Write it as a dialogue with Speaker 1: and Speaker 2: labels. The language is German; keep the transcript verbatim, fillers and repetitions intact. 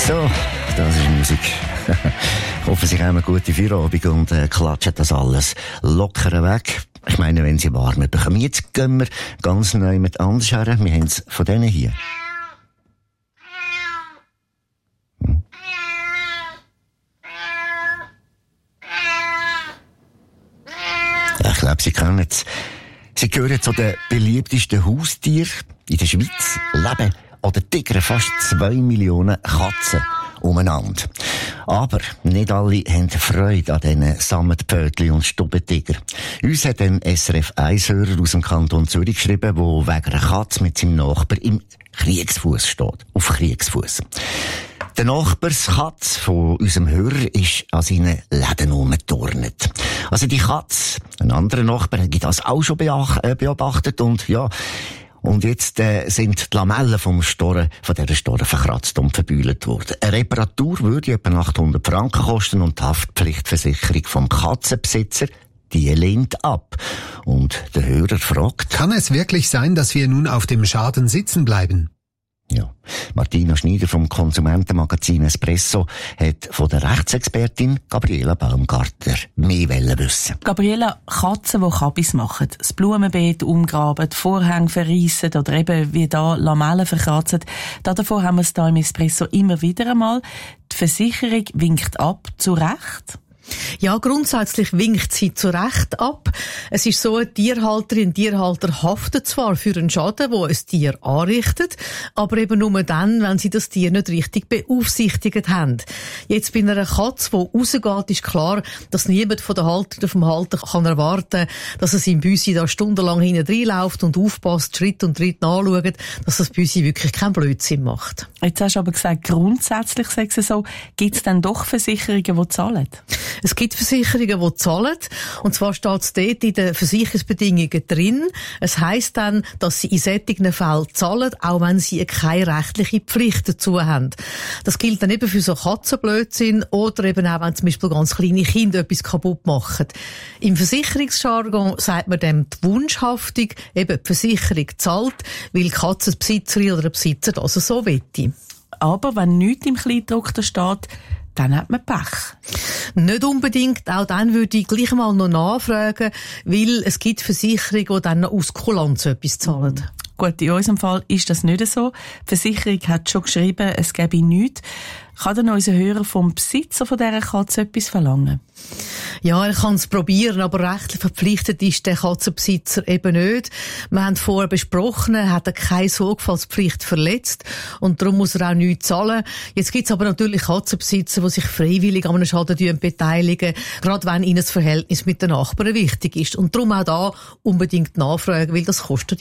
Speaker 1: So, das ist Musik. Ich hoffe, Sie haben eine gute Feierabend und äh, klatschen das alles locker weg. Ich meine, wenn Sie warm bekommen. Jetzt gehen wir ganz neu mit anders her. Wir haben es von denen hier. Hm. Ja, ich glaube, Sie kennen es. Sie gehören zu den beliebtesten Haustieren in der Schweiz. Leben oder Tiger fast zwei Millionen Katzen umeinander. Aber nicht alle haben Freude an diesen Sammetpfötchen und Stubentiger. Uns hat ein S R F eins Hörer aus dem Kanton Zürich geschrieben, der wegen einer Katze mit seinem Nachbar im Kriegsfuß steht. Auf Kriegsfuß. Der Nachbarskatz von unserem Hörer ist an seinen Läden rumgeturnt. Also die Katze, ein anderer Nachbar, hat das auch schon beobachtet und ja, und jetzt äh, sind die Lamellen vom Storren, von dieser Storren verkratzt und verbühlt worden. Eine Reparatur würde etwa achthundert Franken kosten und die Haftpflichtversicherung vom Katzenbesitzer, die lehnt ab. Und der Hörer fragt:
Speaker 2: Kann es wirklich sein, dass wir nun auf dem Schaden sitzen bleiben?
Speaker 1: Ja, Martina Schneider vom Konsumentenmagazin Espresso hat von der Rechtsexpertin Gabriela Baumgartner mehr wissen.
Speaker 3: Gabriela, Katzen, die Kabis machen, das Blumenbeet umgraben, die Vorhänge verreissen oder eben wie da Lamellen verkratzen, davor haben wir es hier im Espresso immer wieder einmal. Die Versicherung winkt ab, zu Recht.
Speaker 4: Ja, grundsätzlich winkt sie zu Recht ab. Es ist so, eine Tierhalterin, ein Tierhalter haftet zwar für einen Schaden, den ein Tier anrichtet, aber eben nur dann, wenn sie das Tier nicht richtig beaufsichtigt haben. Jetzt bei einer Katze, die rausgeht, ist klar, dass niemand von der Halter oder vom Halter kann erwarten, dass es im Büsi da stundenlang hinten reinläuft und aufpasst, Schritt und Tritt nachschaut, dass das Büsi wirklich keinen Blödsinn macht.
Speaker 3: Jetzt hast du aber gesagt, grundsätzlich sei es so, gibt es dann doch Versicherungen, die zahlen?
Speaker 4: Es gibt Versicherungen, die zahlen. Und zwar steht es dort in den Versicherungsbedingungen drin. Es heisst dann, dass sie in solchen Fällen zahlen, auch wenn sie keine rechtliche Pflicht dazu haben. Das gilt dann eben für so Katzenblödsinn oder eben auch, wenn zum Beispiel ganz kleine Kinder etwas kaputt machen. Im Versicherungsjargon sagt man dem die Wunschhaftung, eben die Versicherung zahlt, weil die Katzenbesitzerin oder der Besitzer das so wette.
Speaker 3: Aber wenn nichts im Kleingedruckten steht, dann hat man Pech.
Speaker 4: Nicht unbedingt. Auch dann würde ich gleich mal noch nachfragen, weil es gibt Versicherungen, die dann noch aus Kulanz etwas zahlen.
Speaker 3: Gut, in unserem Fall ist das nicht so. Die Versicherung hat schon geschrieben, es gäbe nichts. Kann dann unser Hörer vom Besitzer von dieser Katze etwas verlangen?
Speaker 4: Ja, er kann es probieren, aber rechtlich verpflichtet ist der Katzenbesitzer eben nicht. Wir haben vorher besprochen, er hat keine Sorgfaltspflicht verletzt und darum muss er auch nichts zahlen. Jetzt gibt es aber natürlich Katzenbesitzer, die sich freiwillig an einem Schaden beteiligen, gerade wenn ihnen das Verhältnis mit den Nachbarn wichtig ist. Und darum auch da unbedingt nachfragen, weil das kostet